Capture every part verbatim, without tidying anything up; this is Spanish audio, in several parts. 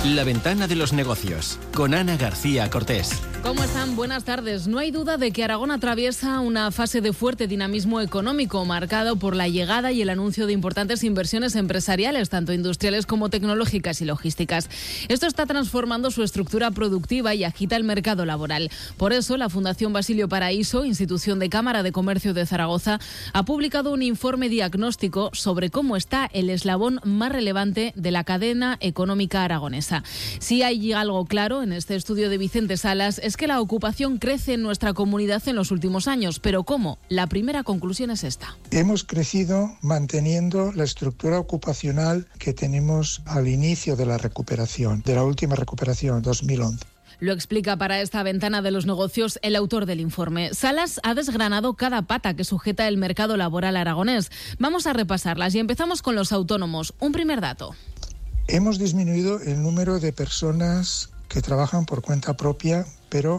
La ventana de los negocios, con Ana García Cortés. ¿Cómo están? Buenas tardes. No hay duda de que Aragón atraviesa una fase de fuerte dinamismo económico, marcado por la llegada y el anuncio de importantes inversiones empresariales, tanto industriales como tecnológicas y logísticas. Esto está transformando su estructura productiva y agita el mercado laboral. Por eso, la Fundación Basilio Paraíso, institución de Cámara de Comercio de Zaragoza, ha publicado un informe diagnóstico sobre cómo está el eslabón más relevante de la cadena económica aragonesa. Si hay algo claro en este estudio de Vicente Salas es que la ocupación crece en nuestra comunidad en los últimos años. ¿Pero cómo? La primera conclusión es esta. Hemos crecido manteniendo la estructura ocupacional que tenemos al inicio de la recuperación, de la última recuperación, dos mil once. Lo explica para esta ventana de los negocios el autor del informe. Salas ha desgranado cada pata que sujeta el mercado laboral aragonés. Vamos a repasarlas y empezamos con los autónomos. Un primer dato. Hemos disminuido el número de personas que trabajan por cuenta propia, pero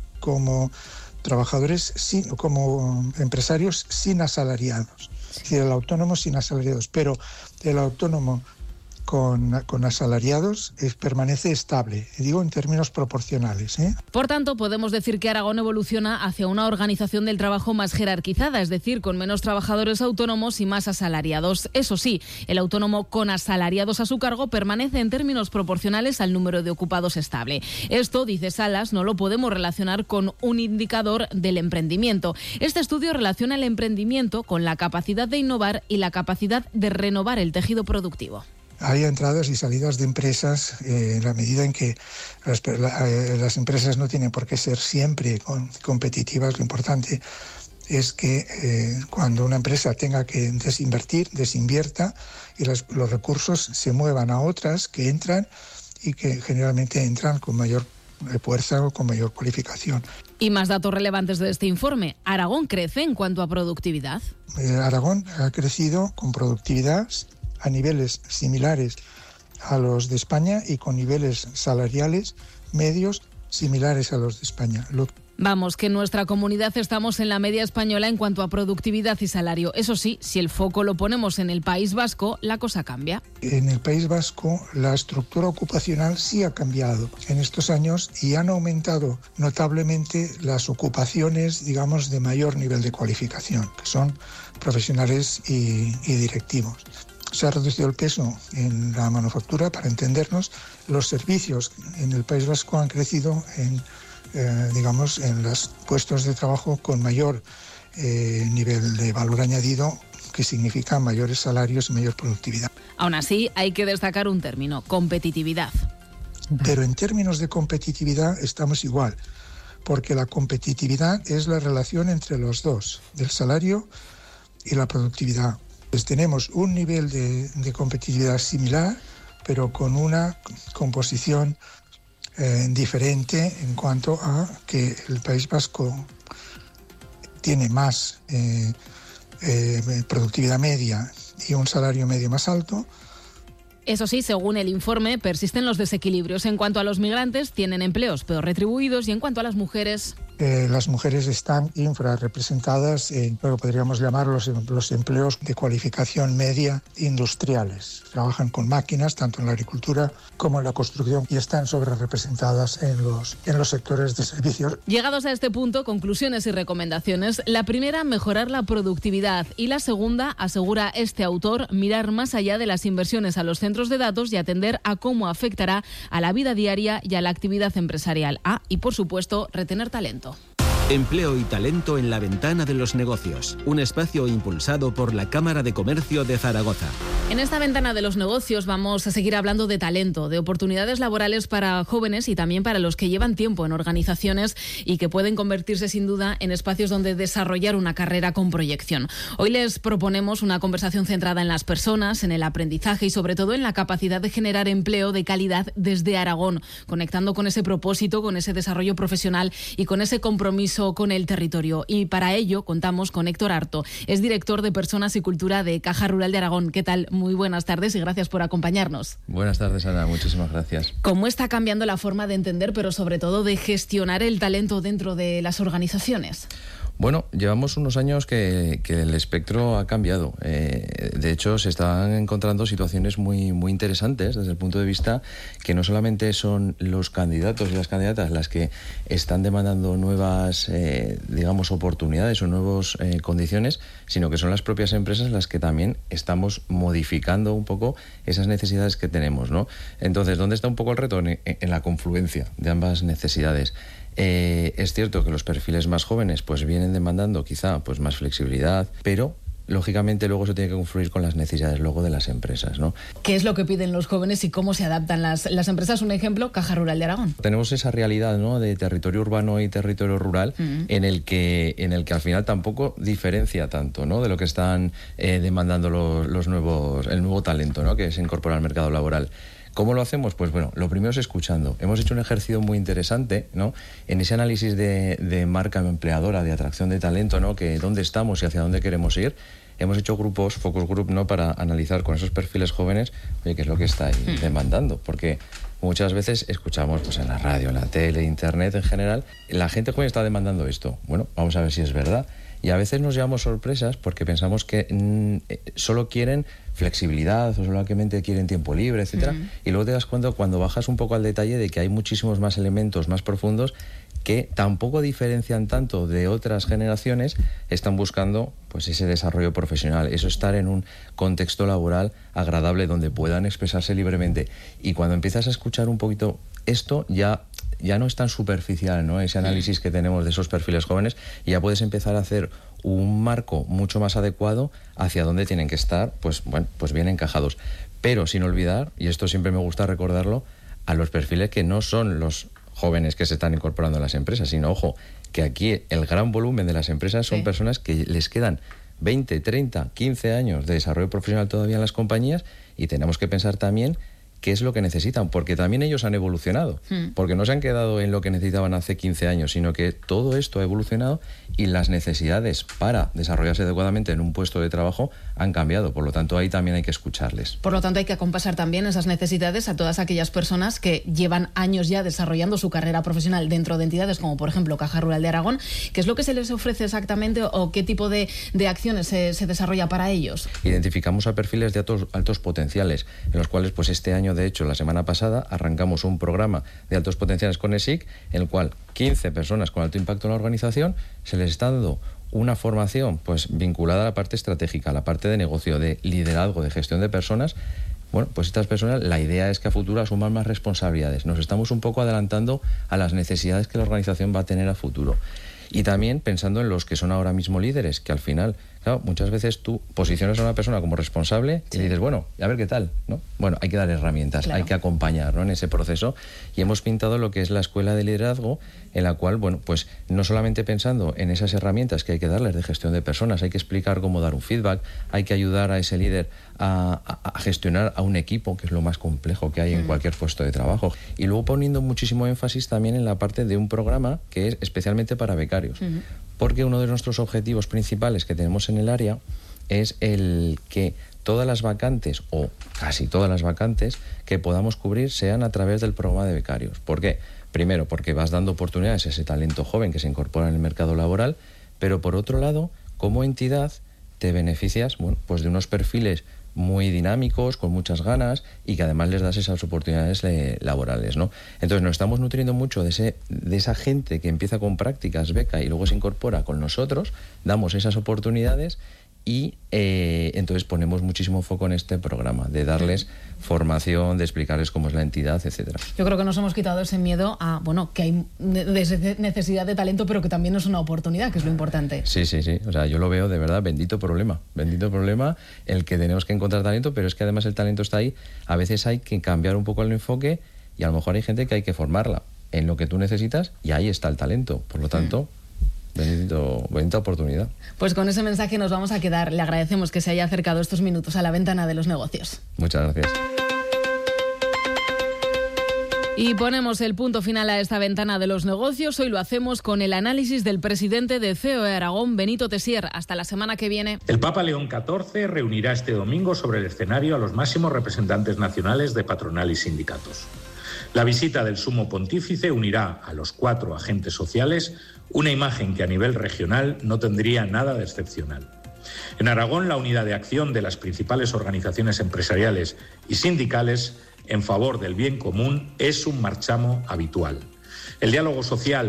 como trabajadores, sin, como empresarios sin asalariados. Es decir, el autónomo sin asalariados, pero el autónomo Con, con asalariados es, permanece estable, digo en términos proporcionales, ¿eh? Por tanto, podemos decir que Aragón evoluciona hacia una organización del trabajo más jerarquizada, es decir, con menos trabajadores autónomos y más asalariados. Eso sí, el autónomo con asalariados a su cargo permanece en términos proporcionales al número de ocupados estable. Esto, dice Salas, no lo podemos relacionar con un indicador del emprendimiento. Este estudio relaciona el emprendimiento con la capacidad de innovar y la capacidad de renovar el tejido productivo. Hay entradas y salidas de empresas eh, en la medida en que las, la, eh, las empresas no tienen por qué ser siempre con, competitivas. Lo importante es que eh, cuando una empresa tenga que desinvertir, desinvierta y las, los recursos se muevan a otras que entran y que generalmente entran con mayor fuerza o con mayor cualificación. Y más datos relevantes de este informe. ¿Aragón crece en cuanto a productividad? Eh, Aragón ha crecido con productividad a niveles similares a los de España y con niveles salariales medios similares a los de España. Lo... Vamos, que en nuestra comunidad estamos en la media española en cuanto a productividad y salario. Eso sí, si el foco lo ponemos en el País Vasco, la cosa cambia. En el País Vasco la estructura ocupacional sí ha cambiado en estos años y han aumentado notablemente las ocupaciones, digamos, de mayor nivel de cualificación, que son profesionales y, y directivos. Se ha reducido el peso en la manufactura, para entendernos. Los servicios en el País Vasco han crecido en, eh, digamos, en los puestos de trabajo con mayor eh, nivel de valor añadido, que significa mayores salarios y mayor productividad. Aún así, hay que destacar un término: competitividad. Pero en términos de competitividad estamos igual, porque la competitividad es la relación entre los dos, del salario y la productividad. Pues tenemos un nivel de, de competitividad similar, pero con una composición eh, diferente en cuanto a que el País Vasco tiene más eh, eh, productividad media y un salario medio más alto. Eso sí, según el informe, persisten los desequilibrios. En cuanto a los migrantes, tienen empleos peor retribuidos, y en cuanto a las mujeres... Eh, las mujeres están infrarrepresentadas en lo que podríamos llamar los, los empleos de cualificación media industriales. Trabajan con máquinas, tanto en la agricultura como en la construcción, y están sobrerrepresentadas en los, en los sectores de servicios. Llegados a este punto, conclusiones y recomendaciones. La primera, mejorar la productividad. Y la segunda, asegura este autor, mirar más allá de las inversiones a los centros de datos y atender a cómo afectará a la vida diaria y a la actividad empresarial. Ah, y por supuesto, retener talento. Empleo y talento en la ventana de los negocios, un espacio impulsado por la Cámara de Comercio de Zaragoza. En esta ventana de los negocios vamos a seguir hablando de talento, de oportunidades laborales para jóvenes y también para los que llevan tiempo en organizaciones y que pueden convertirse sin duda en espacios donde desarrollar una carrera con proyección. Hoy les proponemos una conversación centrada en las personas, en el aprendizaje y sobre todo en la capacidad de generar empleo de calidad desde Aragón, conectando con ese propósito, con ese desarrollo profesional y con ese compromiso con el territorio. Y para ello contamos con Héctor Harto, es director de Personas y Cultura de Caja Rural de Aragón. ¿Qué tal? Muy buenas tardes y gracias por acompañarnos. Buenas tardes, Ana. Muchísimas gracias. ¿Cómo está cambiando la forma de entender, pero sobre todo de gestionar el talento dentro de las organizaciones? Bueno, llevamos unos años que, que el espectro ha cambiado. Eh, de hecho, se están encontrando situaciones muy, muy interesantes desde el punto de vista que no solamente son los candidatos y las candidatas las que están demandando nuevas, eh, digamos, oportunidades o nuevas eh, condiciones, sino que son las propias empresas las que también estamos modificando un poco esas necesidades que tenemos, ¿no? Entonces, ¿dónde está un poco el reto? En, en la confluencia de ambas necesidades. Eh, es cierto que los perfiles más jóvenes pues vienen demandando quizá pues más flexibilidad, pero lógicamente luego se tiene que confluir con las necesidades luego de las empresas, ¿no? ¿Qué es lo que piden los jóvenes y cómo se adaptan las, las empresas? Un ejemplo, Caja Rural de Aragón. Tenemos esa realidad, ¿no?, de territorio urbano y territorio rural, uh-huh. en el que en el que al final tampoco diferencia tanto, ¿no?, de lo que están eh, demandando los, los nuevos, el nuevo talento, ¿no?, que se incorpora al mercado laboral. ¿Cómo lo hacemos? Pues bueno, lo primero es escuchando. Hemos hecho un ejercicio muy interesante, ¿no?, en ese análisis de, de marca empleadora, de atracción de talento, ¿no?, que dónde estamos y hacia dónde queremos ir. Hemos hecho grupos, focus group, ¿no?, para analizar con esos perfiles jóvenes, oye, qué es lo que está ahí demandando. Porque muchas veces escuchamos pues en la radio, en la tele, internet en general, la gente joven está demandando esto. Bueno, vamos a ver si es verdad. Y a veces nos llevamos sorpresas porque pensamos que mmm, solo quieren flexibilidad o solamente quieren tiempo libre, etcétera. Mm. Y luego te das cuenta cuando bajas un poco al detalle de que hay muchísimos más elementos más profundos que tampoco diferencian tanto de otras generaciones, están buscando pues ese desarrollo profesional, eso estar en un contexto laboral agradable donde puedan expresarse libremente. Y cuando empiezas a escuchar un poquito esto, ya ya no es tan superficial, ¿no?, ese análisis que tenemos de esos perfiles jóvenes, y ya puedes empezar a hacer un marco mucho más adecuado hacia dónde tienen que estar, pues bueno, pues bien encajados. Pero sin olvidar, y esto siempre me gusta recordarlo, a los perfiles que no son los jóvenes que se están incorporando a las empresas, sino, ojo, que aquí el gran volumen de las empresas son sí. personas que les quedan veinte, treinta, quince años de desarrollo profesional todavía en las compañías, y tenemos que pensar también qué es lo que necesitan, porque también ellos han evolucionado, hmm. porque no se han quedado en lo que necesitaban hace quince años, sino que todo esto ha evolucionado y las necesidades para desarrollarse adecuadamente en un puesto de trabajo han cambiado, por lo tanto ahí también hay que escucharles. Por lo tanto hay que acompasar también esas necesidades a todas aquellas personas que llevan años ya desarrollando su carrera profesional dentro de entidades como por ejemplo Caja Rural de Aragón. ¿Qué es lo que se les ofrece exactamente o qué tipo de, de acciones se, se desarrolla para ellos? Identificamos a perfiles de altos, altos potenciales, en los cuales pues este año, de hecho, la semana pasada arrancamos un programa de altos potenciales con E S I C, en el cual quince personas con alto impacto en la organización se les está dando una formación pues vinculada a la parte estratégica, a la parte de negocio, de liderazgo, de gestión de personas. Bueno, pues estas personas, la idea es que a futuro asuman más responsabilidades. Nos estamos un poco adelantando a las necesidades que la organización va a tener a futuro. Y también pensando en los que son ahora mismo líderes, que al final, claro, muchas veces tú posicionas a una persona como responsable sí. y dices, bueno, a ver qué tal, ¿no? Bueno, hay que dar herramientas, claro. hay que acompañar, ¿no?, en ese proceso. Y hemos pintado lo que es la escuela de liderazgo, en la cual, bueno, pues no solamente pensando en esas herramientas que hay que darles de gestión de personas, hay que explicar cómo dar un feedback, hay que ayudar a ese líder a, a, a gestionar a un equipo, que es lo más complejo que hay mm. en cualquier puesto de trabajo. Y luego poniendo muchísimo énfasis también en la parte de un programa que es especialmente para becarios. Uh-huh. Porque uno de nuestros objetivos principales que tenemos en el área es el que todas las vacantes, o casi todas las vacantes, que podamos cubrir sean a través del programa de becarios. ¿Por qué? Primero, porque vas dando oportunidades a ese talento joven que se incorpora en el mercado laboral, pero por otro lado, como entidad, te beneficias, bueno, pues de unos perfiles muy dinámicos, con muchas ganas, y que además les das esas oportunidades eh, laborales, ¿no? Entonces nos estamos nutriendo mucho de, ese, de esa gente que empieza con prácticas, beca, y luego se incorpora con nosotros, damos esas oportunidades y eh, entonces ponemos muchísimo foco en este programa, de darles formación, de explicarles cómo es la entidad, etcétera. Yo creo que nos hemos quitado ese miedo a, bueno, que hay necesidad de talento, pero que también es una oportunidad, que es lo importante. Sí, sí, sí. O sea, yo lo veo de verdad, bendito problema. Bendito problema el que tenemos que encontrar talento, pero es que además el talento está ahí. A veces hay que cambiar un poco el enfoque y a lo mejor hay gente que hay que formarla en lo que tú necesitas y ahí está el talento. Por lo tanto... Mm. Bendito, bendita oportunidad. Pues con ese mensaje nos vamos a quedar. Le agradecemos que se haya acercado estos minutos a la ventana de los negocios. Muchas gracias. Y ponemos el punto final a esta ventana de los negocios. Hoy lo hacemos con el análisis del presidente de C E O de Aragón, Benito Tessier. Hasta la semana que viene. El Papa León catorce reunirá este domingo sobre el escenario a los máximos representantes nacionales de patronal y sindicatos. La visita del Sumo Pontífice unirá a los cuatro agentes sociales, una imagen que a nivel regional no tendría nada de excepcional. En Aragón, la unidad de acción de las principales organizaciones empresariales y sindicales en favor del bien común es un marchamo habitual. El diálogo social